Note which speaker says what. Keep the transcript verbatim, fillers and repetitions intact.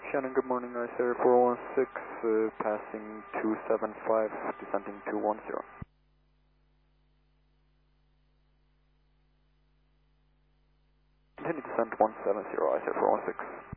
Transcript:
Speaker 1: Shannon, good morning, I S R four one six, uh, passing two seven five, descending two one zero. Continue descent one seven zero, I S R four one six.